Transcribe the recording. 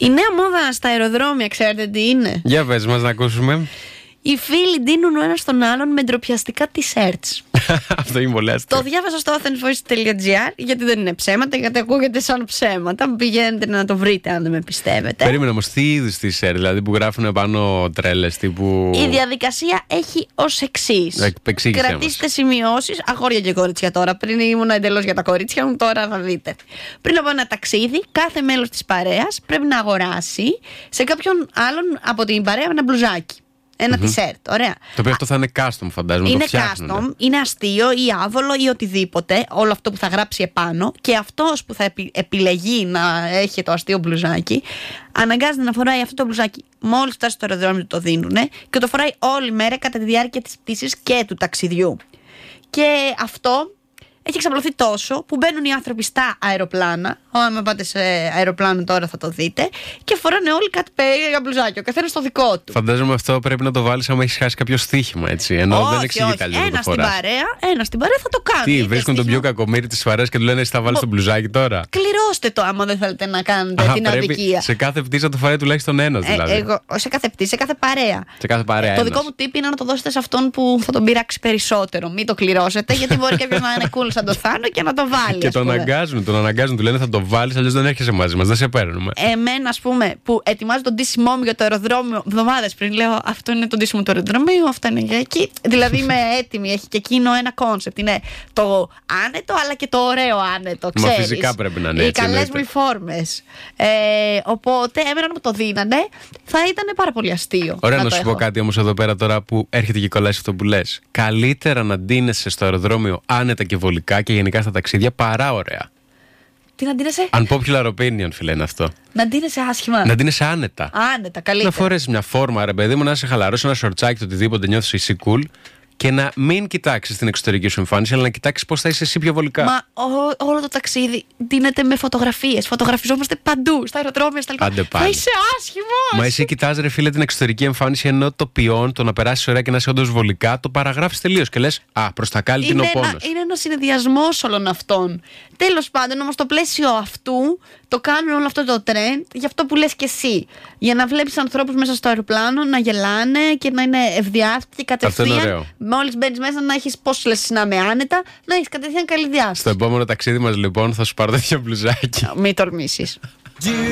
Η νέα μόδα στα αεροδρόμια, ξέρετε τι είναι? Για πες μας να ακούσουμε. Οι φίλοι ντύνουν ο ένας τον άλλον με ντροπιαστικά t-shirts. Αυτό είναι πολύ αστείο. Το διάβασα στο athensvoice.gr, γιατί δεν είναι ψέματα, γιατί ακούγεται σαν ψέματα. Πηγαίνετε να το βρείτε αν δεν με πιστεύετε. Περίμενε όμως, τι είδους t-shirt, δηλαδή που γράφουν πάνω τρέλες τύπου. Η διαδικασία έχει ως εξής. Κρατήστε σημειώσεις, αγόρια και κορίτσια τώρα. Πριν ήμουν εντελώς για τα κορίτσια μου, τώρα θα δείτε. Πριν από ένα ταξίδι, κάθε μέλος της παρέας πρέπει να αγοράσει σε κάποιον άλλον από την παρέα ένα μπλουζάκι. Ένα t-shirt, ωραία. Το οποίο αυτό θα είναι custom, φαντάζομαι. Είναι custom, είναι αστείο ή άβολο ή οτιδήποτε. Όλο αυτό που θα γράψει επάνω. Και αυτός που θα επιλεγεί να έχει το αστείο μπλουζάκι, αναγκάζεται να φοράει αυτό το μπλουζάκι μόλις φτάσει στο αεροδρόμιο, το δίνουνε, και το φοράει όλη μέρα κατά τη διάρκεια της πτήσης και του ταξιδιού. Και αυτό έχει εξαπλωθεί τόσο που μπαίνουν οι άνθρωποι στα αεροπλάνα. Άμα πάτε σε αεροπλάνο τώρα θα το δείτε. Και φοράνε όλοι κάτι περίεργα μπλουζάκια. Ο καθένας το δικό του. Φαντάζομαι αυτό πρέπει να το βάλεις άμα έχεις χάσει κάποιο στοίχημα, έτσι. Ενώ δεν εξηγεί καλύτερα. Ένα στην παρέα θα το κάνει. Τι, βρίσκουν τον πιο κακομοίρη της παρέας και του λένε: θα βάλεις το μπλουζάκι τώρα. Κληρώστε το άμα δεν θέλετε να κάνετε την αδικία. Σε κάθε πτήση να το φοράει τουλάχιστον ένας δηλαδή. Σε κάθε πτήση, σε κάθε παρέα. Σε κάθε παρέα. Το δικό μου tip είναι να το δώσετε σε αυτόν που θα τον πειράξει περισσότερο. Μην το κληρώσετε, γιατί μπορεί κάποιο να είναι cool σαν το Θάνο και να το βάλει. Και τον αναγκάζουν, του λένε: θα το βάλεις, αλλιώς δεν έρχεσαι μαζί μας, δεν σε παίρνουμε. Εμένα, ας πούμε, που ετοιμάζω τον ντύσιμό μου για το αεροδρόμιο εβδομάδες πριν, λέω: αυτό είναι το ντύσιμο του αεροδρομίου, αυτό είναι για εκεί. Δηλαδή είμαι έτοιμη, έχει και εκείνο ένα κόνσεπτ. Είναι το άνετο, αλλά και το ωραίο άνετο. Ξέρεις. Μα φυσικά πρέπει να είναι έτσι. Οι καλές μου οι φόρμες. Οπότε, εμένα να μου το δίνανε, θα ήταν πάρα πολύ αστείο. Ωραία, να σου πω κάτι όμως εδώ πέρα τώρα που έρχεται και κολλάει αυτό που λες. Καλύτερα να ντύνεσαι στο αεροδρόμιο άνετα και βολικά και γενικά στα ταξίδια παρά ωραία. Τι να ντύνεσαι? Unpopular opinion, φίλε, είναι αυτό. Να ντύνεσαι άσχημα. Να ντύνεσαι άνετα. Άνετα, καλύτερα. Να φορέσεις μια φόρμα, ρε παιδί μου, να είσαι χαλαρός, ένα σορτσάκι, το οτιδήποτε νιώθεις εσύ cool. Και να μην κοιτάξεις την εξωτερική σου εμφάνιση, αλλά να κοιτάξεις πώς θα είσαι εσύ πιο βολικά. Μα όλο το ταξίδι ντύνεται με φωτογραφίες. Φωτογραφιζόμαστε παντού, στα αεροδρόμια, στα λοιπά. Θα είσαι άσχημος. Μα εσύ κοιτάς, ρε φίλε, την εξωτερική εμφάνιση, ενώ το ποιόν, το να περάσεις ωραία και να είσαι όντως βολικά, το παραγράφεις τελείως και λες: α, προς τα κάλλη είναι ο πόνος. Είναι ένας συνδυασμός όλων αυτών. Τέλος πάντων, όμως στο πλαίσιο αυτού το κάνουν όλο αυτό το trend, γι' αυτό που λες και εσύ. Για να βλέπεις ανθρώπους μέσα στο αεροπλάνο να γελάνε και να είναι ευδιάθετοι κατευθείαν. Μόλις μπαίνεις μέσα να έχεις, πώς λες, να είμαι άνετα, να έχεις κατευθείαν καλή διάθεση. Στο επόμενο ταξίδι μας, λοιπόν, θα σου πάρω τέτοιο μπλουζάκι. Μην τολμήσεις.